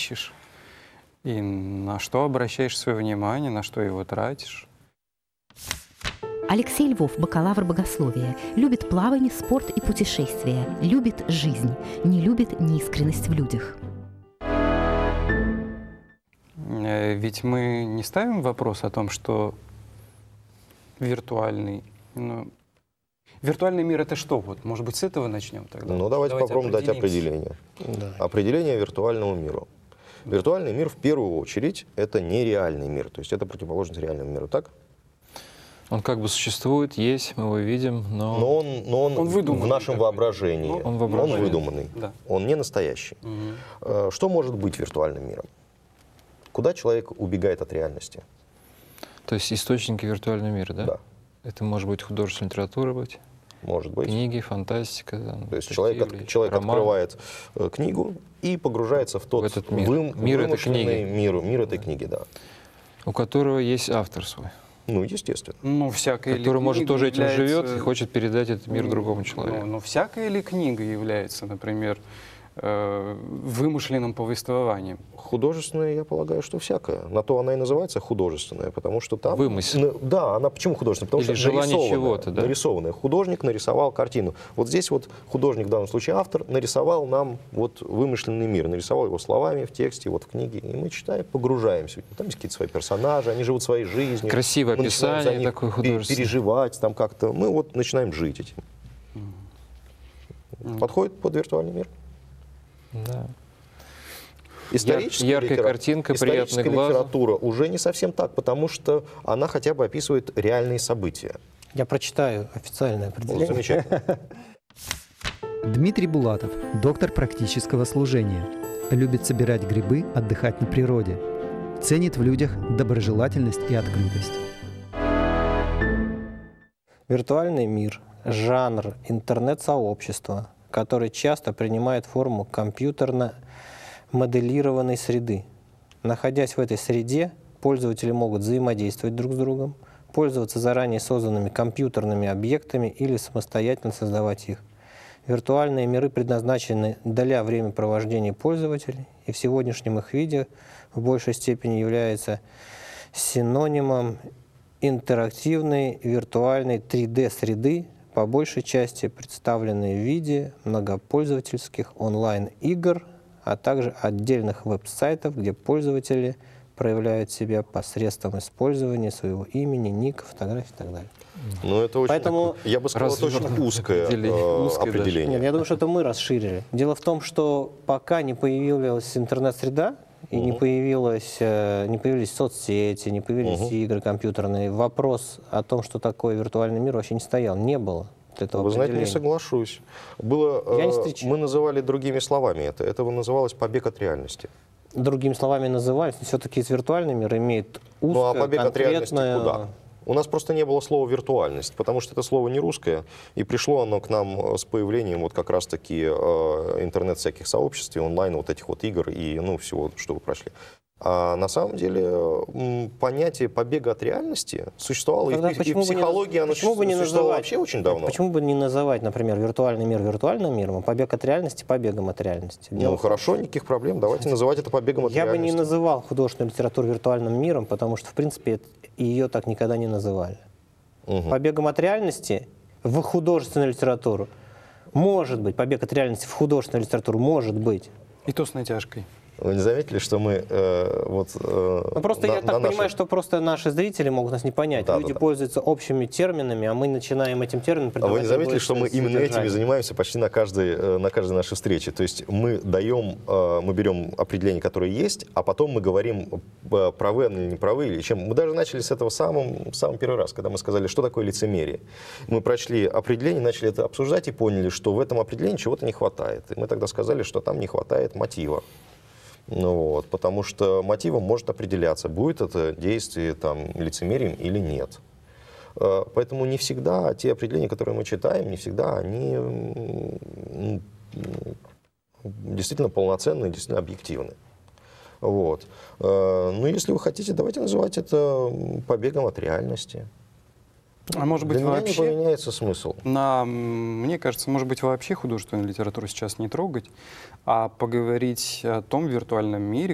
ищешь, и на что обращаешь свое внимание, на что его тратишь. Алексей Львов, бакалавр богословия, любит плавание, спорт и путешествия, любит жизнь, не любит неискренность в людях. Ведь мы не ставим вопрос о том, что виртуальный мир — это что? Вот, может быть, с этого начнем тогда? Ну, давайте попробуем дать определение. Да. Определение виртуальному миру. Виртуальный мир, в первую очередь, это нереальный мир. То есть это противоположность реальному миру, так? Он как бы существует, есть, мы его видим, но... Но он в нашем воображении. Он выдуманный. Да. Он не настоящий. Что может быть виртуальным миром? Куда человек убегает от реальности? То есть источники виртуального мира, да? Да. Это может быть художественная литература быть, Может быть. книги, фантастика. Там, То есть человек роман. открывает книгу и погружается в тот В этот мир. Мир этой книги. мир этой книги, да. У которого есть автор свой, Ну, естественно. Ну, всякая который, может, книга тоже этим является- живет и хочет передать этот мир другому человеку. Но всякая ли книга является, например, вымышленным повествованием? Художественная, я полагаю, что всякое. На то она и называется художественная, потому что там... Вымысел. Да, она почему художественная? Потому Или что желание нарисованная, чего-то, да? нарисованная. Художник нарисовал картину. Вот здесь вот художник, в данном случае автор, нарисовал нам вот вымышленный мир, нарисовал его словами в тексте, вот в книге, и мы читаем, погружаемся. Там есть какие-то свои персонажи, они живут своей жизнью. Красивое Мы начинаем описание за них такое художественное. переживать, там как-то. Мы вот начинаем жить этим. Подходит под виртуальный мир? Да. Историческая Яркая картинка, приятный историческая глазу. литература уже не совсем так, потому что она хотя бы описывает реальные события. Я прочитаю официальное Вот, определение. замечательно. Дмитрий Булатов, доктор практического служения. Любит собирать грибы, отдыхать на природе. Ценит в людях доброжелательность и открытость. Виртуальный мир – жанр интернет-сообщества, который часто принимает форму компьютерно-моделированной среды. Находясь в этой среде, пользователи могут взаимодействовать друг с другом, пользоваться заранее созданными компьютерными объектами или самостоятельно создавать их. Виртуальные миры предназначены для времяпровождения пользователей, и в сегодняшнем их виде в большей степени является синонимом интерактивной виртуальной 3D-среды, по большей части представленные в виде многопользовательских онлайн-игр, а также отдельных веб-сайтов, где пользователи проявляют себя посредством использования своего имени, ника, фотографий и так далее. Ну, это очень, Поэтому я бы сказал, это очень узкое определение. Нет, я думаю, что это мы расширили. Дело в том, что пока не появилась интернет-среда, и не появились соцсети, не появились игры компьютерные, вопрос о том, что такое виртуальный мир, вообще не стоял, не было этого Вы знаете, не определения. соглашусь. Было, Я не встречал. мы называли другими словами это. Это называлось побег от реальности. Другими словами назывались, но все-таки виртуальный мир имеет Ну, а узкое, побег от реальности конкретное... куда? У нас просто не было слова «виртуальность», потому что это слово не русское, и пришло оно к нам с появлением вот как раз-таки интернет всяких сообществ, и онлайн вот этих вот игр и всего, что вы прошли. А на самом деле понятие побега от реальности существовало, Тогда и в психологии оно существовало вообще очень давно. Почему бы не называть, например, виртуальный мир виртуальным миром, а побег от реальности побегом от реальности? Ну хорошо, никаких проблем, давайте называть это побегом от Я бы реальности. не называл художественную литературу виртуальным миром, потому что, в принципе, ее так никогда не называли. Побегом от реальности в художественную литературу может быть, побег от реальности в художественную литературу может быть. И то с натяжкой. Вы не заметили, что мы Просто я так понимаю, что просто наши зрители могут нас не понять. Да, Люди да. пользуются общими терминами, а мы начинаем этим термином А придавать вы не заметили, другое что мы именно этими содержание? занимаемся почти на каждой нашей встрече? То есть мы берем определение, которое есть, а потом мы говорим, правы они или не правы, или чем. Мы даже начали с этого самый первый раз, когда мы сказали, что такое лицемерие. Мы прочли определение, начали это обсуждать и поняли, что в этом определении чего-то не хватает. И мы тогда сказали, что там не хватает мотива. Потому что мотивом может определяться, будет это действие лицемерием или нет. Поэтому не всегда те определения, которые мы читаем, не всегда они действительно полноценны, действительно объективны. Но если вы хотите, давайте называть это побегом от реальности. А может быть, Для меня не вообще, поменяется смысл. мне кажется, может быть, вообще художественную литературу сейчас не трогать, а поговорить о том виртуальном мире,